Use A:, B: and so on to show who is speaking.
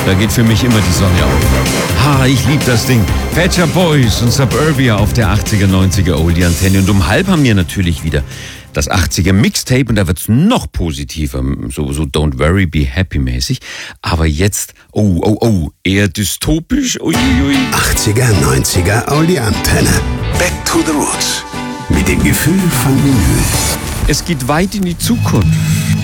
A: Da geht für mich immer die Sonne auf. Ha, ich lieb das Ding. Pet Shop Boys und Suburbia auf der 80er, 90er Oldie-Antenne. Und um halb haben wir natürlich wieder das 80er Mixtape und da wird's noch positiver. So Don't Worry, Be Happy mäßig. Aber jetzt, eher dystopisch. Uiuiui.
B: 80er, 90er Oldie-Antenne. Back to the Roots. Mit dem Gefühl von Vinyl.
A: Es geht weit in die Zukunft.